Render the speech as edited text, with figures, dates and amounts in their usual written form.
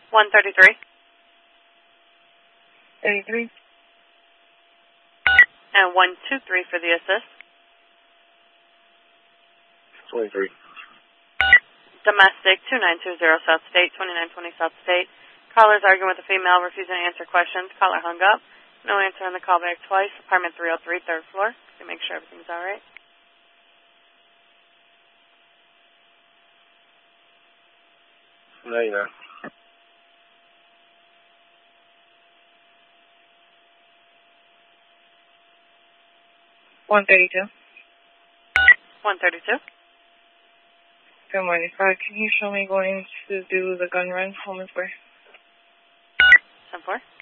133. 33. And 123 for the assist. 23. Domestic 2920 South State, 2920 South State. Caller's arguing with a female, refusing to answer questions. Caller hung up. No answer on the call back twice. Apartment 303, third floor. To make sure everything's all right. No, you're not. $132. 132. Good morning, sir. Can you show me going to do the gun run, Home and Square? 10-4.